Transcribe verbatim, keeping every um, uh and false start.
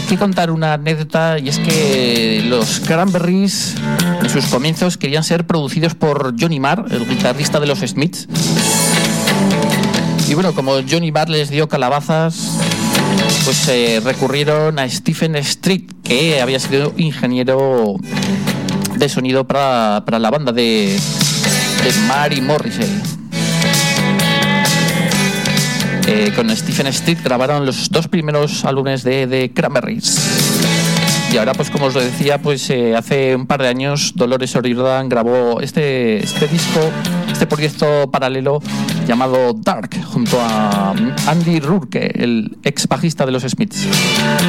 que contar una anécdota, y es que los Cranberries en sus comienzos querían ser producidos por Johnny Marr, el guitarrista de los Smiths. Y bueno, como Johnny Marr les dio calabazas, pues eh, recurrieron a Stephen Street, que había sido ingeniero de sonido para, para la banda de, de Marr y Morrissey. Eh, con Stephen Street grabaron los dos primeros álbumes de, de Cranberries. Y ahora, pues como os lo decía, pues eh, hace un par de años Dolores O'Riordan grabó este, este disco, este proyecto paralelo llamado Dark, junto a Andy Rourke, el ex bajista de los Smiths.